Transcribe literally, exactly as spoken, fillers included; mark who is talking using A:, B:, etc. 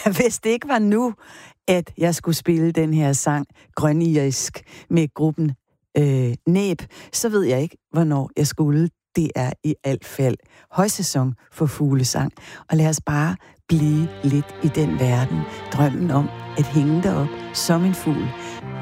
A: hvis det ikke var nu, at jeg skulle spille den her sang, Grønirisk, med gruppen øh, Næb, så ved jeg ikke, hvornår jeg skulle. Det er i alt fald højsæson for fuglesang. Og lad os bare blive lidt i den verden. Drømmen om at hænge derop som en fugl